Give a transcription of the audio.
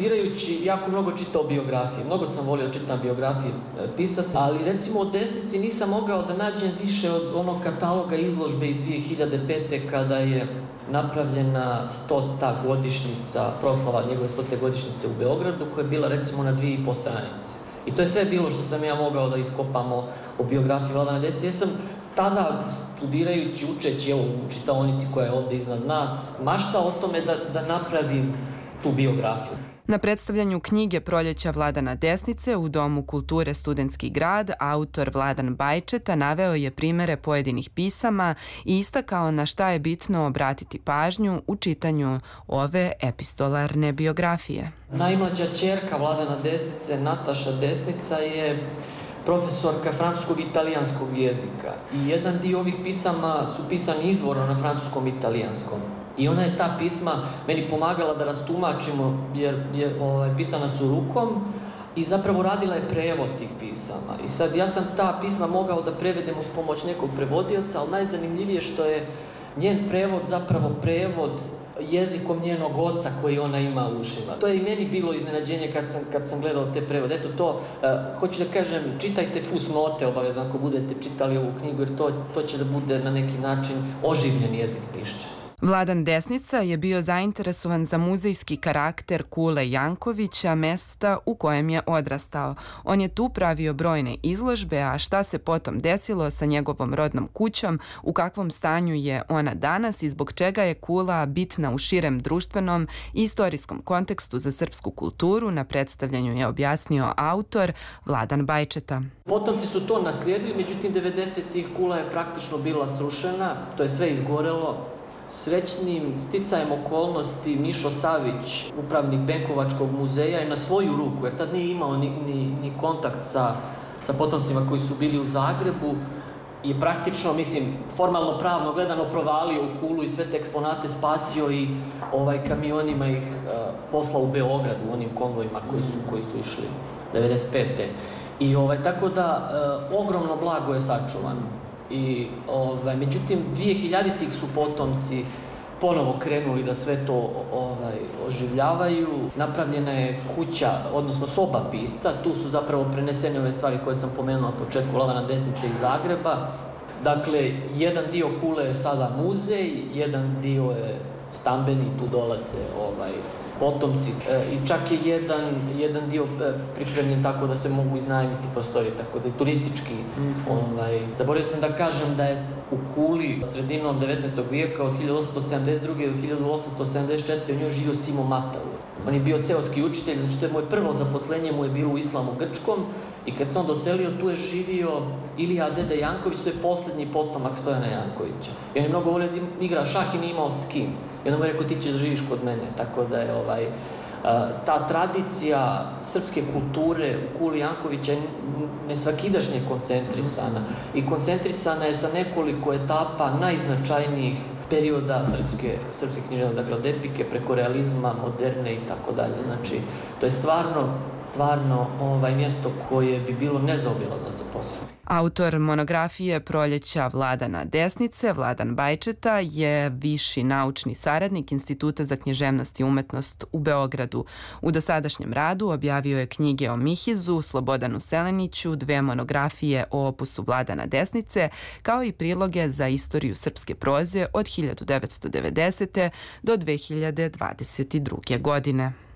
studirajući jako mnogo čitao biografije. Mnogo sam volio čitam biografije pisaca, ali recimo o Desnici nisam mogao da nađem više od onog kataloga izložbe iz 2005. kada je napravljena 100. godišnjica, proslava njegove 100. godišnjice u Beogradu, koja je bila recimo na 2,5 stranice. I to je sve bilo što sam ja mogao da iskopamo o biografiji Vladana Desnice. Ja sam tada, studirajući, učeći u čitaonici koja je ovde iznad nas, maštao o tome da napravim tu biografiju. Na predstavljanju knjige Proljeća Vladana Desnice u Domu kulture Studentski grad autor Vladan Bajčeta naveo je primere pojedinih pisama i istakao na šta je bitno obratiti pažnju u čitanju ove epistolarne biografije. Najmlađa ćerka Vladana Desnice, Nataša Desnica, je profesorka francuskog i italijanskog jezika. I jedan dio ovih pisama su pisani izvorno na francuskom i italijanskom. I ona je ta pisma meni pomagala da rastumačimo, jer pisana su rukom i zapravo radila je prevod tih pisama. I sad ja sam ta pisma mogao da prevedem uz pomoć nekog prevodioca, ali najzanimljivije što je njen prevod zapravo prevod jezikom njenog oca koji ona ima u ušima. To je i meni bilo iznenađenje kad sam gledao te prevode. Eto to, hoću da kažem, čitajte fusnote obavezno ako budete čitali ovu knjigu, jer to će da bude na neki način oživljen jezik pišća. Vladan Desnica je bio zainteresovan za muzejski karakter Kule Jankovića, mesta u kojem je odrastao. On je tu pravio brojne izložbe, a šta se potom desilo sa njegovom rodnom kućom, u kakvom stanju je ona danas i zbog čega je Kula bitna u širem društvenom i istorijskom kontekstu za srpsku kulturu, na predstavljanju je objasnio autor Vladan Bajčeta. Potomci su to naslijedili, međutim 90-ih Kula je praktično bila srušena, to je sve izgorelo. Srećnim sticajem okolnosti Mišo Savić, upravnik Benkovačkog muzeja, je na svoju ruku, jer tad nije imao ni kontakt sa potomcima koji su bili u Zagrebu, je praktično, mislim, formalno pravno gledano provalio u Kulu i sve te eksponate spasio i kamionima ih poslao u Beograd u onim konvojima koji su išli 95. I tako da ogromno blago je sačuvano. Međutim, 2000-ih su potomci ponovo krenuli da sve to oživljavaju. Napravljena je kuća, odnosno soba pisca. Tu su zapravo prenesene ove stvari koje sam pomenuo na početku Vladana Desnice iz Zagreba. Dakle, jedan dio Kule je sada muzej, jedan dio je stambeni, tu dolaze potomci. I čak je jedan dio pripremljen tako da se mogu iznajmiti prostorije, tako da je turistički. Zaboravio sam da kažem da je u Kuli sredinom 19. vijeka od 1872. do 1874. u njoj živio Simo Mataur. On je bio seoski učitelj, znači to je moje prvo zaposlenje, mu je bilo u Islamu Grčkom. I kad se on doselio, tu je živio Ilija Dede Janković, to je poslednji potomak Stojana Jankovića. I on je mnogo volio da igra šah i nije imao s kim. I onda mu je rekao, ti ćeš da živiš kod mene. Tako da je ta tradicija srpske kulture u Kuli Jankovića je nesvakidašnje koncentrisana. I koncentrisana je sa nekoliko etapa najznačajnijih perioda srpske književnosti, dakle od epike preko realizma, moderne i tako dalje. Znači, to je stvarno mjesto koje bi bilo nezaobilazno za posao. Autor monografije Proljeća Vladana Desnice, Vladan Bajčeta, je viši naučni saradnik Instituta za književnost i umetnost u Beogradu. U dosadašnjem radu objavio je knjige o Mihizu, Slobodanu Seleniću, 2 monografije o opusu Vladana Desnice, kao i priloge za istoriju srpske proze od 1990. do 2022. godine.